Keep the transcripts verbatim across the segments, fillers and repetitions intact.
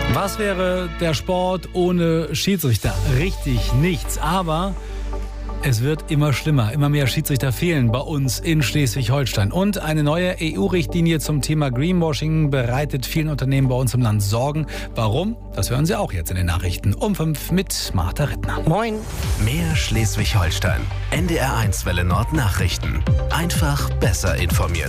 Was wäre der Sport ohne Schiedsrichter? Richtig, nichts. Aber es wird immer schlimmer. Immer mehr Schiedsrichter fehlen bei uns in Schleswig-Holstein. Und eine neue E U-Richtlinie zum Thema Greenwashing bereitet vielen Unternehmen bei uns im Land Sorgen. Warum? Das hören Sie auch jetzt in den Nachrichten um fünf mit Martha Rittner. Moin. Mehr Schleswig-Holstein. N D R eins Welle Nord Nachrichten. Einfach besser informiert.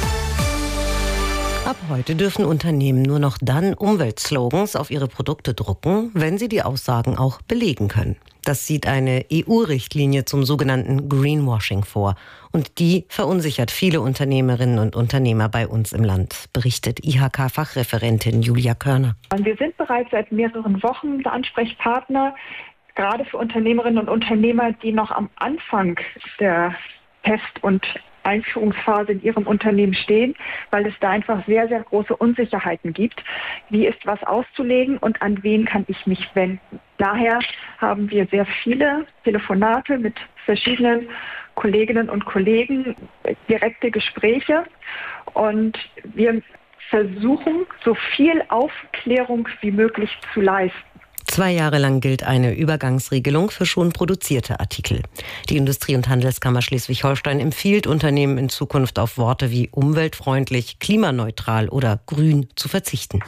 Ab heute dürfen Unternehmen nur noch dann Umweltslogans auf ihre Produkte drucken, wenn sie die Aussagen auch belegen können. Das sieht eine E U-Richtlinie zum sogenannten Greenwashing vor. Und die verunsichert viele Unternehmerinnen und Unternehmer bei uns im Land, berichtet I H K-Fachreferentin Julia Körner. Wir sind bereits seit mehreren Wochen der Ansprechpartner, gerade für Unternehmerinnen und Unternehmer, die noch am Anfang der Test- und Einführungsphase in ihrem Unternehmen stehen, weil es da einfach sehr, sehr große Unsicherheiten gibt. Wie ist was auszulegen und an wen kann ich mich wenden? Daher haben wir sehr viele Telefonate mit verschiedenen Kolleginnen und Kollegen, direkte Gespräche, und wir versuchen, so viel Aufklärung wie möglich zu leisten. Zwei Jahre lang gilt eine Übergangsregelung für schon produzierte Artikel. Die Industrie- und Handelskammer Schleswig-Holstein empfiehlt Unternehmen in Zukunft auf Worte wie umweltfreundlich, klimaneutral oder grün zu verzichten.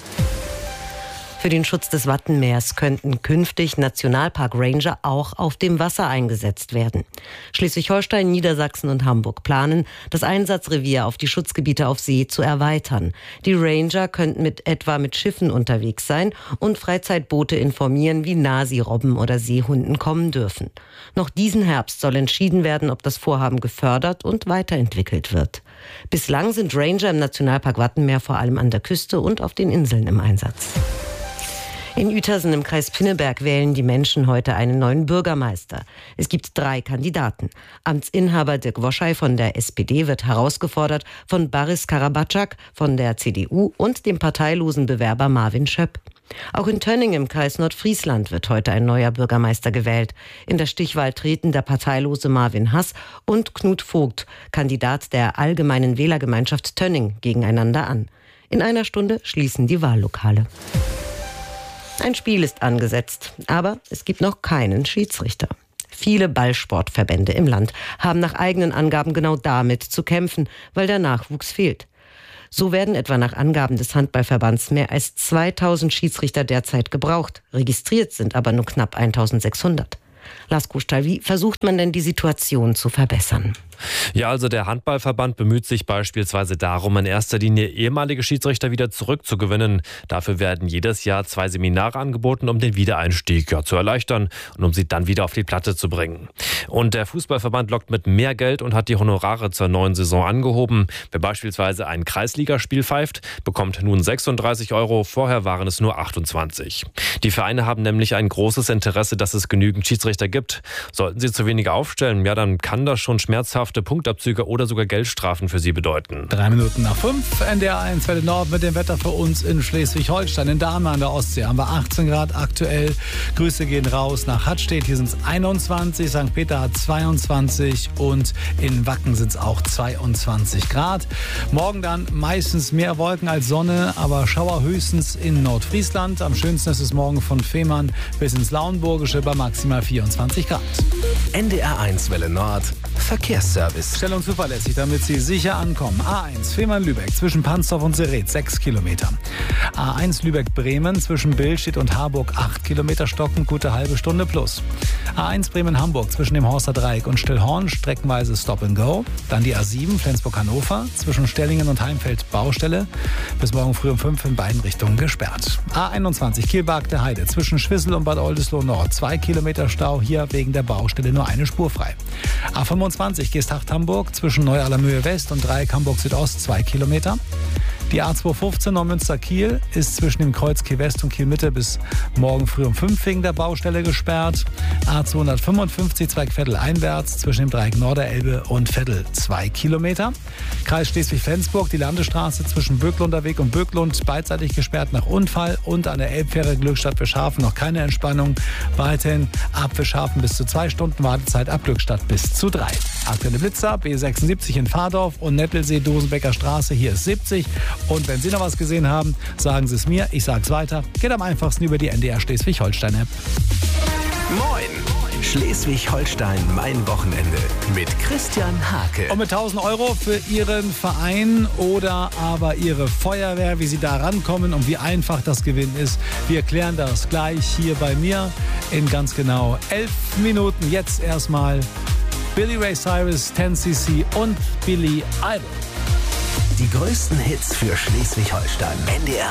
Für den Schutz des Wattenmeers könnten künftig Nationalpark Ranger auch auf dem Wasser eingesetzt werden. Schleswig-Holstein, Niedersachsen und Hamburg planen, das Einsatzrevier auf die Schutzgebiete auf See zu erweitern. Die Ranger könnten mit etwa mit Schiffen unterwegs sein und Freizeitboote informieren, wie nah sie Robben oder Seehunden kommen dürfen. Noch diesen Herbst soll entschieden werden, ob das Vorhaben gefördert und weiterentwickelt wird. Bislang sind Ranger im Nationalpark Wattenmeer vor allem an der Küste und auf den Inseln im Einsatz. In Uetersen im Kreis Pinneberg wählen die Menschen heute einen neuen Bürgermeister. Es gibt drei Kandidaten. Amtsinhaber Dirk Woschei von der S P D wird herausgefordert von Baris Karabatschak von der C D U und dem parteilosen Bewerber Marvin Schöpp. Auch in Tönning im Kreis Nordfriesland wird heute ein neuer Bürgermeister gewählt. In der Stichwahl treten der parteilose Marvin Hass und Knut Vogt, Kandidat der Allgemeinen Wählergemeinschaft Tönning, gegeneinander an. In einer Stunde schließen die Wahllokale. Ein Spiel ist angesetzt, aber es gibt noch keinen Schiedsrichter. Viele Ballsportverbände im Land haben nach eigenen Angaben genau damit zu kämpfen, weil der Nachwuchs fehlt. So werden etwa nach Angaben des Handballverbands mehr als zweitausend Schiedsrichter derzeit gebraucht. Registriert sind aber nur knapp eintausendsechshundert. Lars Kuschtal, wie versucht man denn die Situation zu verbessern? Ja, also der Handballverband bemüht sich beispielsweise darum, in erster Linie ehemalige Schiedsrichter wieder zurückzugewinnen. Dafür werden jedes Jahr zwei Seminare angeboten, um den Wiedereinstieg ja, zu erleichtern und um sie dann wieder auf die Platte zu bringen. Und der Fußballverband lockt mit mehr Geld und hat die Honorare zur neuen Saison angehoben. Wer beispielsweise ein Kreisligaspiel pfeift, bekommt nun sechsunddreißig Euro, vorher waren es nur achtundzwanzig. Die Vereine haben nämlich ein großes Interesse, dass es genügend Schiedsrichter gibt. Sollten sie zu wenige aufstellen, ja, dann kann das schon schmerzhafte Punktabzüge oder sogar Geldstrafen für sie bedeuten. Drei Minuten nach fünf, N D R eins Welle Nord mit dem Wetter für uns in Schleswig-Holstein. In Dahme an der Ostsee haben wir achtzehn Grad aktuell. Grüße gehen raus nach Hattstedt, hier sind es einundzwanzig, Sankt Peter hat zweiundzwanzig und in Wacken sind es auch zweiundzwanzig Grad. Morgen dann meistens mehr Wolken als Sonne, aber Schauer höchstens in Nordfriesland. Am schönsten ist es morgen von Fehmarn bis ins Lauenburgische bei maximal vierundzwanzig Grad. N D R eins Welle Nord Verkehrsservice. Schnell und zuverlässig, damit Sie sicher ankommen. A eins Fehmarn-Lübeck zwischen Pansdorf und Sereth sechs Kilometer. A eins Lübeck-Bremen zwischen Billstedt und Harburg acht Kilometer stockend, gute halbe Stunde plus. A eins Bremen-Hamburg zwischen dem Horster Dreieck und Stillhorn streckenweise Stop and Go. Dann die A sieben Flensburg-Hannover zwischen Stellingen und Heimfeld Baustelle. Bis morgen früh um fünf in beiden Richtungen gesperrt. A einundzwanzig Kielbark der Heide zwischen Schwissel und Bad Oldesloe Nord zwei Kilometer Stau, hier wegen der Baustelle nur eine Spur frei. A fünfundzwanzig Geesthacht-Hamburg zwischen Neu-Allermöhe West und Dreieck Hamburg Südost zwei Kilometer. Die A zweihundertfünfzehn Neumünster-Kiel ist zwischen dem Kreuz Kiel West und Kiel Mitte bis morgen früh um fünf wegen der Baustelle gesperrt. A zweihundertfünfundfünfzig Zweigviertel einwärts zwischen dem Dreieck Norderelbe und Vettel zwei Kilometer. Kreis Schleswig-Flensburg, die Landesstraße zwischen Böcklunder Weg und Böcklund beidseitig gesperrt nach Unfall und an der Elbfähre Glückstadt Fischhafen noch keine Entspannung. Weiterhin ab Fischhafen bis zu zwei Stunden Wartezeit, ab Glückstadt bis zu drei. Aktuelle Blitzer, B sechsundsiebzig in Vardorf und Nettelsee, Dosenbecker Straße, hier ist siebzig. Und wenn Sie noch was gesehen haben, sagen Sie es mir, ich sag's weiter. Geht am einfachsten über die N D R Schleswig-Holstein-App. Moin! Schleswig-Holstein, mein Wochenende mit Christian Hake. Und mit tausend Euro für Ihren Verein oder aber Ihre Feuerwehr, wie Sie da rankommen und wie einfach das Gewinnen ist. Wir klären das gleich hier bei mir in ganz genau elf Minuten. Jetzt erstmal Billy Ray Cyrus, zehn C C und Billy Idol. Die größten Hits für Schleswig-Holstein. N D R